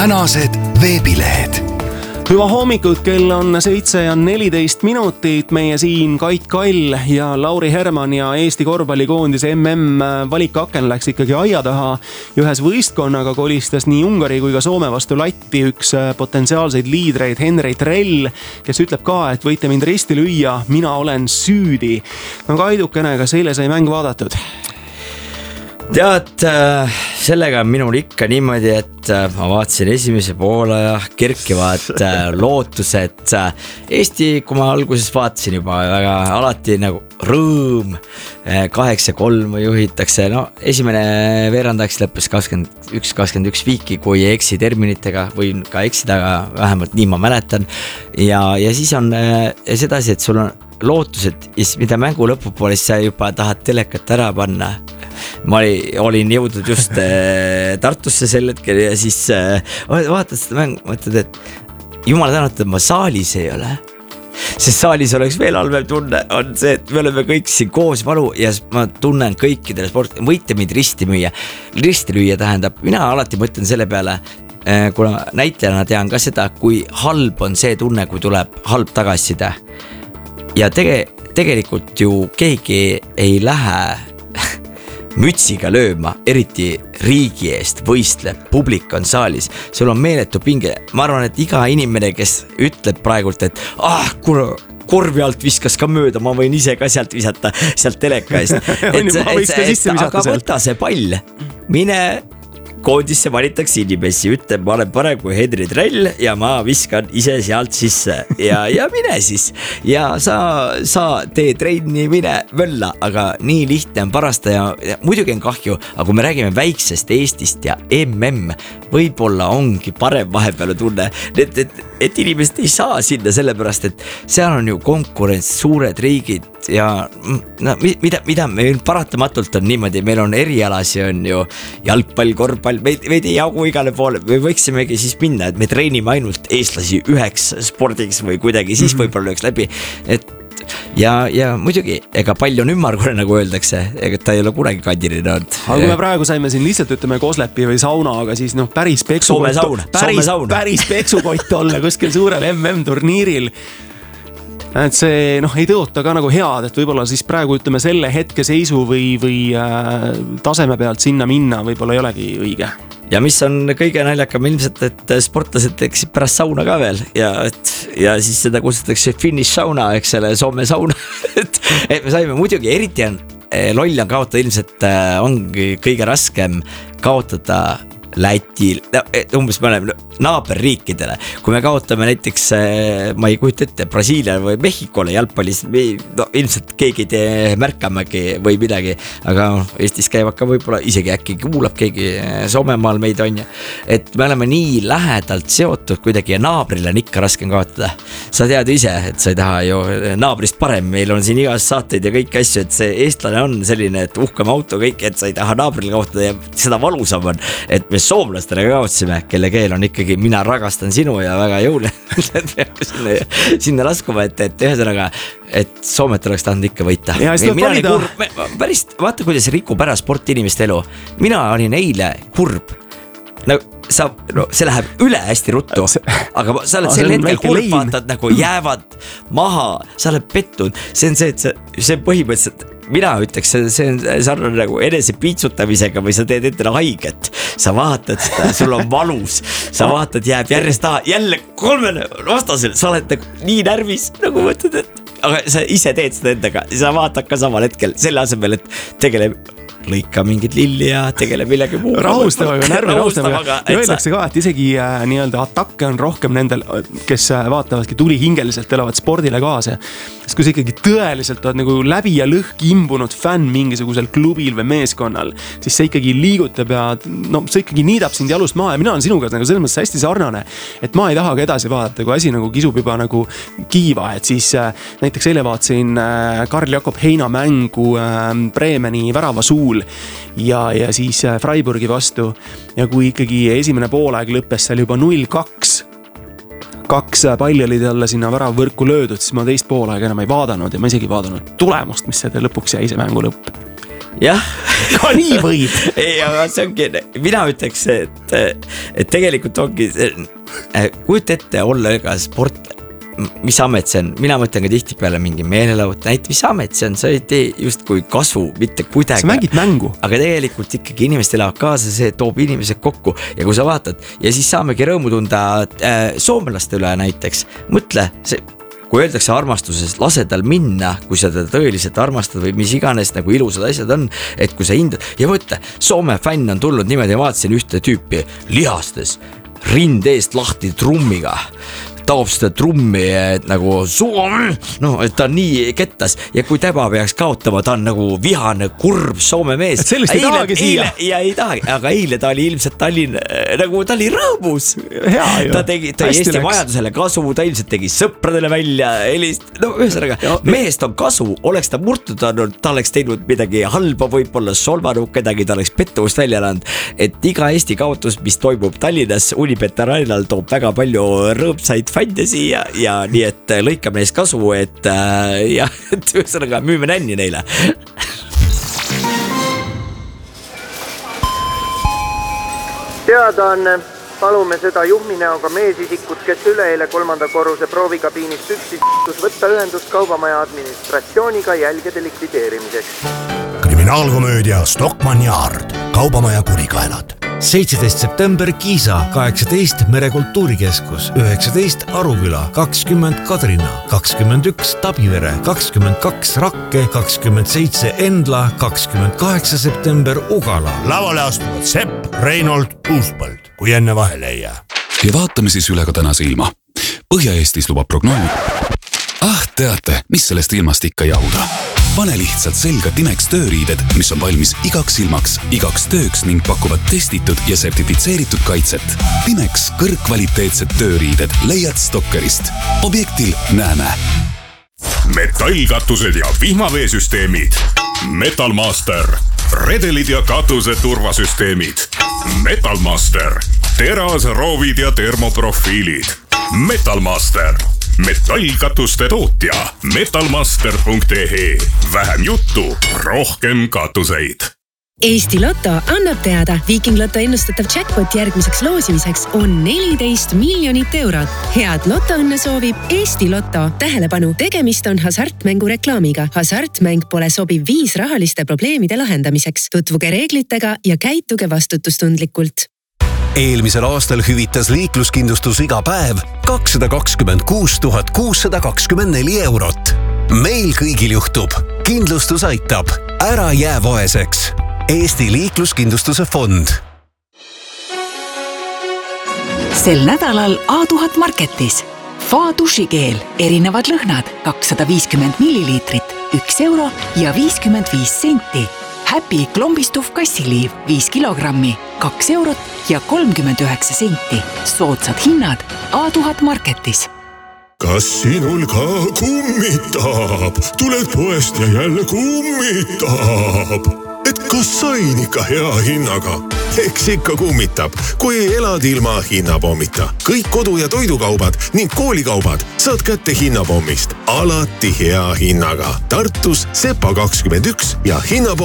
tänased veebilehed. Hüva hommikut, kell on 7:14, meie siin Kait Kall ja Lauri Herman ja Eesti korvpallikoondise valikaken läks ikkagi aia taha. Ühes võistkonnaga kolistas nii Ungari kui ka Soome vastu latti üks potentsiaalseid liidreid Henri Trell, kes ütleb ka, et võite mind risti lüüa, mina olen süüdi. No Kaidukene, kas eile sai mäng vaadatud? Tead, sellega on minul ikka niimoodi, et ma vaatasin esimese poole ja kerkivad lootused. Eesti, kui ma alguses vaatasin juba väga alati nagu rõõm, 8-3 juhitakse. No esimene veerandaks lõppes 21-21 viiki, kui ei eksi terminitega, võin ka eksida, aga vähemalt nii ma mäletan. Ja siis on sedasi, et sul on lootused, mida mängu lõpupoole, siis sa juba tahad telekat ära panna. Ma olin jõudnud just Tartusse sel hetkel ja siis vaatad seda mängu, mõtled, et jumala tänatud, et ma saalis ei ole. Sest saalis oleks veel halvem tunne, on see, et me oleme kõik siin koos valu ja ma tunnen kõikidele võite mind risti müüa. Risti lüüa tähendab, mina alati mõtlen selle peale, kuna näitlejana tean ka seda, kui halb on see tunne, kui tuleb halb tagasiside. Ja tegelikult ju keegi ei lähe mütsiga lööma, eriti riigi eest võistleb, publik on saalis, sul on meeletu pinge. Ma arvan, et iga inimene, kes ütleb praegult, et korvi alt viskas ka mööda, ma võin ise ka sealt visata, sealt teleka eest. Aga võta see pall, mine koondisse valitakse inimesi, ütleb, ma olen parem kui Henri Trell ja ma viskan ise sealt sisse ja mine siis. Ja sa tee trenni, mine mölla, aga nii lihtne on parasta ja muidugi on kahju, aga kui me räägime väiksest Eestist ja võib-olla ongi parem vahepeal tunne, et inimesed ei saa sinna sellepärast, et seal on ju konkurents, suured riigid ja no, mida meil paratamatult on niimoodi, meil on erialasi, on ju jalgpall, korvpall, meid ei jagu igale poole, me võiksimegi siis minna, et me treenime ainult eestlasi üheks spordiks või kuidagi, siis võib-olla lööks läbi, et ja muidugi, ega pall on ümmargune, nagu öeldakse, ega ta ei ole kunagi kandiline olnud. Aga kui me praegu saime siin lihtsalt ütleme Koslepi või sauna, aga siis päris peksukott olla kuskil suurel turniiril. Et see ei tõota ka nagu head, et võibolla siis praegu ütleme selle hetke seisu või taseme pealt sinna minna võibolla ei olegi õige. Ja mis on kõige naljakam ilmselt, et sportlased teksid pärast sauna ka veel ja siis seda kutsutakse finish sauna, eks selle Soome sauna. et me saime muidugi, eriti on loll on kaotada, ilmselt ongi kõige raskem kaotada Lätil, umbes me oleme naaberriikidele, kui me kaotame näiteks, ma ei kujuta ette, Brasiilia või Mehhikole jalgpallis, ilmselt keegi märkamegi või midagi, aga Eestis käivad ka võib-olla isegi äkki kuulab keegi Soomemaal meid on ja, et me oleme nii lähedalt seotud kuidagi ja naabril on ikka raskem kaotada. Sa tead ise, et sa ei taha ju naabrist parem, meil on siin igas saateid ja kõik asju, et see eestlane on selline, et uhkem auto kõik, et sa ei taha naabril kaotada ja seda valusam on, et me soomlastele kaotsime, kelle keel on ikkagi mina ragastan sinu ja väga jõule sinna laskuma, et ühesõnaga, et Soomet oleks tahtnud ikka võita. Päris, vaata kuidas rikub ära sportinimeste elu. Mina olin eile kurb. See läheb üle hästi ruttu, aga sa oled sel hetkel kurb, vaatad nagu jäävad maha, sa oled pettunud. See on see, et see põhimõtteliselt mina ütleks, see on sarnane nagu enese piitsutamisega või sa teed endale haiget. Sa vaatad seda, sul on valus, sa vaatad, jääb järjest taha, jälle kolmene vastasel, sa oled nagu nii närvis, nagu mõtled, et aga sa ise teed seda endaga, sa vaatad ka samal hetkel selle asemel, et tegeleb lõika mingid lilli ja tegele millegi muu. Rahustavaga, närvi rahustavaga. Ja öeldakse ka, et isegi nii-öelda atakke on rohkem nendel, kes vaatavadki tulihingeliselt, elavad spordile kaasa. Sest kui sa ikkagi tõeliselt oled nagu läbi ja lõhki imbunud fänn mingisugusel klubil või meeskonnal, siis see ikkagi liigutab ja see ikkagi niidab sind jalust maha ja mina olen sinuga nagu selles mõttes hästi sarnane, et ma ei taha ka edasi vaadata, kui asi nagu kisub juba nagu kiiva, et siis näiteks eile vaatasin Karl Jakob Heina mängu Bremeni värava suul ja siis Freiburgi vastu ja kui ikkagi esimene poolaeg lõppes seal juba 0-2, 2 palli oli talle sinna väravõrku löödud, siis ma teist poolaega enam ei vaadanud ja ma isegi vaadanud tulemust, mis seda lõpuks jäi see mängu lõpp. jah. Ka nii võid. Ei, aga see ongi, mina ütleks, et tegelikult ongi, kujuta ette olla ka sport, mis amet see on, mina mõtlen ka tihti peale mingi meelelaud, näit, mis amet see on, sa ei tee just kui kasu, mitte kuidagi. Sa mängid mängu. Aga tegelikult ikkagi inimesed elavad kaasa, see toob inimesed kokku ja kui sa vaatad ja siis saamegi rõõmu tunda soomlaste üle näiteks, mõtle, kui öeldakse armastuses, lase tal minna, kui sa teda tõeliselt armastad või mis iganes nagu ilusad asjad on, et kui sa hindad ja mõtle, Soome fänn on tulnud niimoodi ja vaatasin ühte tüüpi lihastes, rind eest lahti trummiga, taob seda trummi nagu et ta on nii kettas ja kui täba peaks kaotama, ta on nagu vihane, kurb Soome mees. Et sellest ei tahagi siia. Ja ei tahagi, aga eile ta oli ilmselt nagu ta oli rõõmus. Hea ju. Ta tegi Eesti majandusele kasu, ta ilmselt tegi sõpradele välja ühesõnaga, mehest on kasu, oleks ta murtud, ta oleks teinud midagi halba, võib-olla solvanud kedagi, ta oleks pettuvust välja andnud, et iga Eesti kaotus, mis toimub Tallinnas Unibet Arenal, toob väga palju rõõmsaid fände siia ja nii, et lõikame neist kasu, et ühesõnaga müüme nänni neile. Teadaanne, palume seda juhminäoga meesisikut, kes üleeile 3. korruse proovikabiinist üksis võtta ühendust kaubamaja administratsiooniga jälgede likvideerimiseks. Kriminaalkomöödia Stockmann Yard, kaubamaja kurikaelad. 17. september Kiisa, 18 Merekultuurikeskus, 19 Aruküla, 20 Kadrina, 21 Tabivere, 22 Rakke, 27 Endla, 28 september Ugala. Lavale astuvad Sepp, Reinold, Uuspõld, kui enne vahele ei jää. Ja vaatame siis üle ka tänase ilma. Põhja-Eestis lubab prognoos. Teate, mis sellest ilmast ikka jahuda? Pane lihtsalt selga Timex tööriided, mis on valmis igaks ilmaks, igaks tööks ning pakuvad testitud ja sertifitseeritud kaitset. Timex kõrgkvaliteetsed tööriided leiad Stokkerist. Objektil näeme. Metallkatused ja vihmaveesüsteemid. Metalmaster. Redelid ja katuse turvasüsteemid. Metalmaster. Teras, roovid ja termoprofiilid. Metalmaster. Metallkatuste tootja metalmaster.ee. Vähem juttu, rohkem katuseid. Eesti Lotto annab teada, Viiking Lotto ennustatav jackpot järgmiseks loosimiseks on 14 miljonit eurot. Head lotoõnne soovib Eesti Lotto. Tähelepanu, tegemist on hasartmängu reklaamiga. Hasartmäng pole sobiv viis rahaliste probleemide lahendamiseks. Tutvuge reeglitega ja käituge vastutustundlikult. Eelmisel aastal hüvitas liikluskindlustus iga päev 226 624 eurot. Meil kõigil juhtub. Kindlustus aitab. Ära jää vaeseks. Eesti liikluskindlustuse fond. Sel nädalal A1000 Marketis. Fa dušikeel, erinevad lõhnad, 250 milliliitrit, 1 euro ja 55 senti. Happy klombistuv kassiliiv 5 kilogrammi, 2 eurot ja 39 senti. Soodsad hinnad A1000 Marketis. Kas sinul ka kummitab? Tuled poest ja jälle kummitab. Et kas sain ikka hea hinnaga? Eks ikka kummitab, kui elad ilma hinnapommita. Kõik kodu- ja toidukaubad ning koolikaubad saad kätte hinnapommist. Alati hea hinnaga. Tartus Sepa 21 ja hinnapomm